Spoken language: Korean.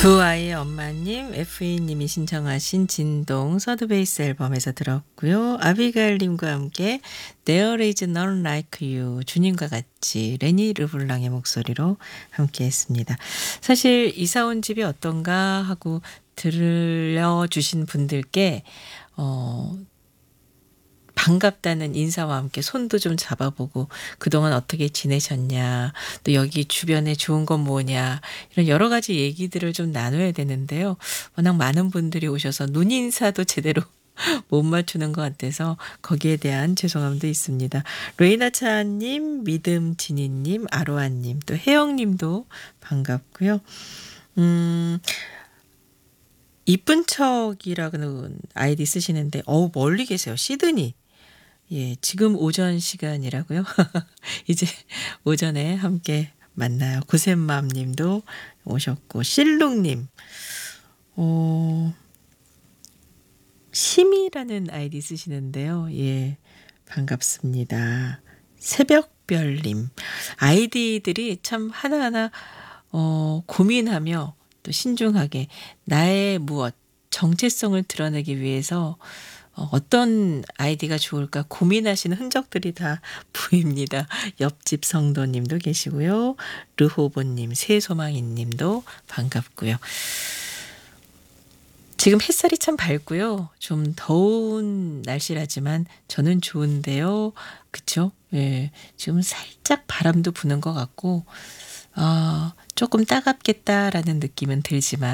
두 아이의 엄마님, FE님이 신청하신 진동 서드베이스 앨범에서 들었고요. 아비가일님과 함께 There is none like you, 주님과 같이 레니 르블랑의 목소리로 함께 했습니다. 사실 이사 온 집이 어떤가 하고 들려주신 분들께 반갑다는 인사와 함께 손도 좀 잡아보고 그동안 어떻게 지내셨냐, 또 여기 주변에 좋은 건 뭐냐, 이런 여러 가지 얘기들을 좀 나눠야 되는데요. 워낙 많은 분들이 오셔서 눈인사도 제대로 못 맞추는 것 같아서 거기에 대한 죄송함도 있습니다. 레이나차님, 믿음진이님, 아로아님, 또 혜영님도 반갑고요. 이쁜 척이라는 아이디 쓰시는데 멀리 계세요. 시드니. 예, 지금 오전 시간이라고요? 이제 오전에 함께 만나요. 고샘맘 님도 오셨고, 실룩님, 심이라는 아이디 쓰시는데요. 예, 반갑습니다. 새벽별님, 아이디들이 참 하나하나, 고민하며 또 신중하게 나의 무엇, 정체성을 드러내기 위해서 어떤 아이디가 좋을까 고민하시는 흔적들이 다 보입니다. 옆집 성도님도 계시고요. 르호보님, 새소망이님도 반갑고요. 지금 햇살이 참 밝고요. 좀 더운 날씨라지만 저는 좋은데요. 그쵸? 예, 지금 살짝 바람도 부는 것 같고 조금 따갑겠다라는 느낌은 들지만